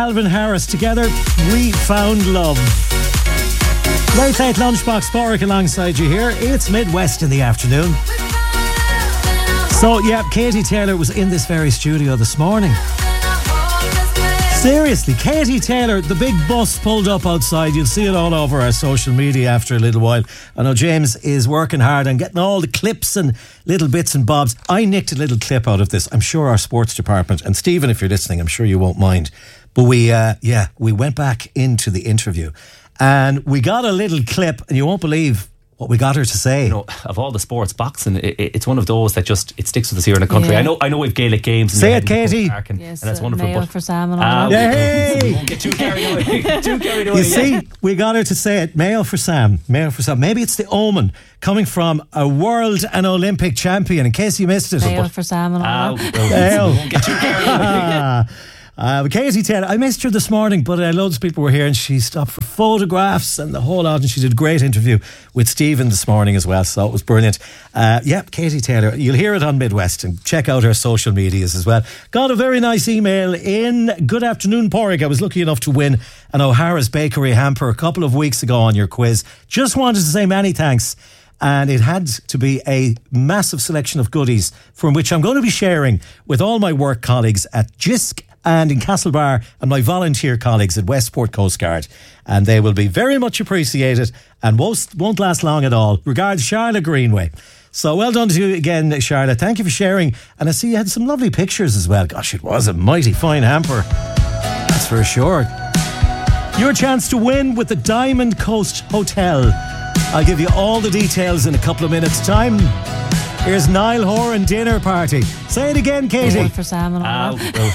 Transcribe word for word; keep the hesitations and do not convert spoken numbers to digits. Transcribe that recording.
Calvin Harris. Together, we found love. Late Late Lunchbox, Borwick alongside you here. It's Midwest in the afternoon. So, yeah, Katie Taylor was in this very studio this morning. Seriously, Katie Taylor, the big bus pulled up outside. You'll see it all over our social media after a little while. I know James is working hard on getting all the clips and little bits and bobs. I nicked a little clip out of this. I'm sure our sports department, and Stephen, if you're listening, I'm sure you won't mind. But we, uh, yeah, we went back into the interview and we got a little clip, and you won't believe what we got her to say. You know, of all the sports, boxing, it, it's one of those that just, it sticks with us here in the country. Yeah. I know I know we've Gaelic games. Say it, Katie. And, Yes, and that's uh, wonderful. Mayo But, for Sam and all Ah, that. Yay! we won't get too carried away. too carried away. You see, we got her to say it. Mayo for Sam. Mayo for Sam. Maybe it's the omen coming from a world and Olympic champion, in case you missed it. Mayo for Sam and all Ah, that. well, Mayo. we won't get too carried away. Uh, Katie Taylor, I missed her this morning, but uh, loads of people were here and she stopped for photographs and the whole lot, and she did a great interview with Stephen this morning as well, so it was brilliant. Uh, yeah, Katie Taylor, you'll hear it on Midwest, and check out her social medias as well. Got a very nice email in. Good afternoon, Porrick. I was lucky enough to win an O'Hara's Bakery hamper a couple of weeks ago on your quiz. Just wanted to say many thanks. And it had to be a massive selection of goodies from which I'm going to be sharing with all my work colleagues at J I S C and in Castlebar, and my volunteer colleagues at Westport Coast Guard. And they will be very much appreciated and won't, won't last long at all. Regards, Charlotte Greenway. So well done to you again, Charlotte. Thank you for sharing. And I see you had some lovely pictures as well. Gosh, it was a mighty fine hamper. That's for sure. Your chance to win with the Diamond Coast Hotel. I'll give you all the details in a couple of minutes' time. Here's Niall Horan dinner party. Say it again, Katie. Mayo for Sam and all Ah, that. well,